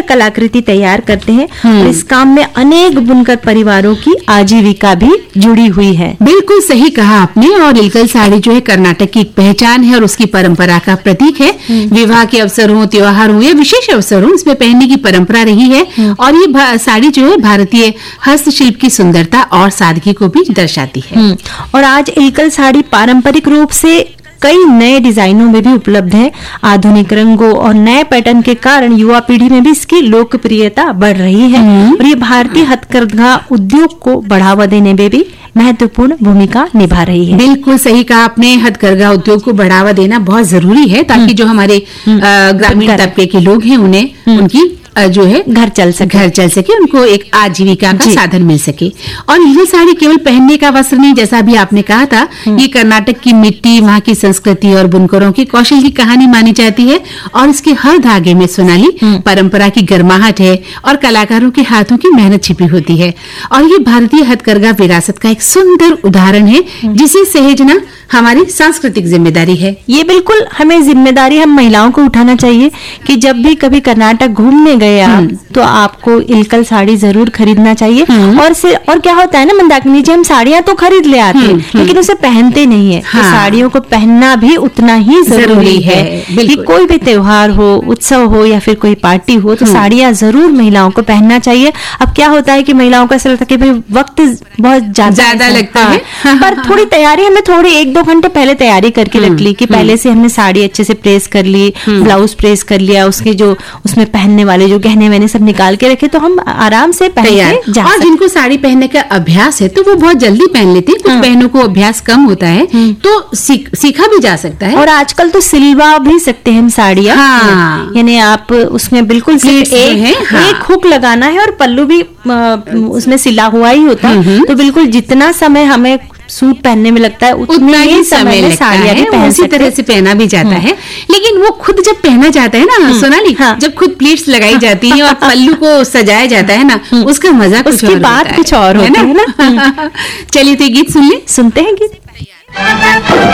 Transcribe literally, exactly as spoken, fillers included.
कलाकृति तैयार करते हैं और इस काम में अनेक बुनकर परिवारों की आजीविका भी जुड़ी हुई है। बिल्कुल सही कहा आपने। और इलकल साड़ी जो है कर्नाटक की एक पहचान है और उसकी परंपरा का प्रतीक है। विवाह के अवसर हो, त्योहार हो या विशेष अवसर हो, इसमें पहनने की परंपरा रही है। और ये साड़ी जो है भारतीय हस्तशिल्प की सुंदरता और सादगी को भी दर्शाती है। और आज इलकल साड़ी पारंपरिक रूप से कई नए डिजाइनों में भी उपलब्ध है। आधुनिक रंगों और नए पैटर्न के कारण युवा पीढ़ी में भी इसकी लोकप्रियता बढ़ रही है और ये भारतीय हथकरघा उद्योग को बढ़ावा देने में भी महत्वपूर्ण भूमिका निभा रही है। बिल्कुल सही कहा आपने। हथकरघा उद्योग को बढ़ावा देना बहुत जरूरी है ताकि जो हमारे ग्रामीण तबके के लोग हैं उन्हें उनकी जो है घर चल सके घर चल सके उनको एक आजीविका का साधन मिल सके। और ये साड़ी केवल पहनने का वस्त्र नहीं, जैसा भी आपने कहा था, ये कर्नाटक की मिट्टी, वहाँ की संस्कृति और बुनकरों की कौशल की कहानी मानी जाती है। और इसके हर धागे में सोनाली परंपरा की गर्माहट है और कलाकारों के हाथों की मेहनत छिपी होती है। और ये भारतीय हथकरघा विरासत का एक सुंदर उदाहरण है जिसे सहेजना हमारी सांस्कृतिक जिम्मेदारी है। ये बिल्कुल हमें जिम्मेदारी हम महिलाओं को उठाना चाहिए कि जब भी कभी कर्नाटक घूमने गए आप तो आपको इलकल साड़ी जरूर खरीदना चाहिए। और से और क्या होता है ना मंदाकिनी जी, हम साड़ियां तो खरीद ले आते हैं लेकिन उसे पहनते नहीं है। हाँ। तो साड़ियों को पहनना भी उतना ही जरूरी है, है। कि कोई भी त्योहार हो, उत्सव हो या फिर कोई पार्टी हो तो साड़ियां जरूर महिलाओं को पहनना चाहिए। अब क्या होता है कि महिलाओं का ऐसा लगता है कि भाई वक्त बहुत ज्यादा लगता है, पर थोड़ी तैयारी हमें थोड़ी एक दो घंटे पहले तैयारी करके रख ली कि पहले से हमने साड़ी अच्छे से प्रेस कर ली, ब्लाउज प्रेस कर लिया, उसके जो उसमें पहनने वाले जो गहने वहने सब निकाल के रखे तो हम आराम से पहन के जा। और जिनको साड़ी पहनने का अभ्यास है तो वो बहुत जल्दी पहन लेते हैं। कुछ बहनों को अभ्यास कम होता है तो सीख, सीखा भी जा सकता है। और आजकल तो सिलवा भी सकते हैं हम साड़ियाँ। हाँ। यानी आप उसमें बिल्कुल सिर्फ एक, है, हाँ। एक हुक लगाना है और पल्लू भी उसमें सिला हुआ ही होता है। तो बिल्कुल जितना समय हमें सूट पहनने में लगता है उतना ही समय में साड़ियाँ भी पहन उसी तरह से पहना भी जाता है। लेकिन वो खुद जब पहना जाता है ना सोनाली, हाँ। जब खुद प्लीट्स लगाई जाती है और पल्लू को सजाया जाता है ना, उसका मजा कुछ उसकी बात कुछ और होती है ना। चलिए तो गीत सुन ले सुनते हैं गीत।